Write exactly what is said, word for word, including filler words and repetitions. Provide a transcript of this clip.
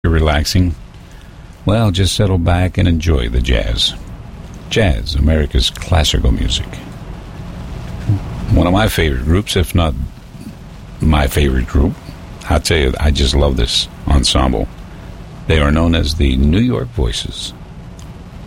relaxing? Well, just settle back and enjoy the jazz. Jazz, America's classical music. One of my favorite groups, if not my favorite group. I'll tell you, I just love this ensemble. They are known as the New York Voices.